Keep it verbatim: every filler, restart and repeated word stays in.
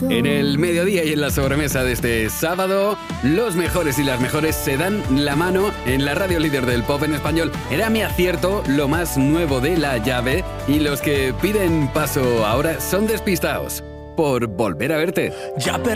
En el mediodía y en la sobremesa de este sábado, los mejores y las mejores se dan la mano en la radio líder del pop en español. Era mi acierto lo más nuevo de La Llave, y los que piden paso ahora son Despistaos por Volver a Verte. Ya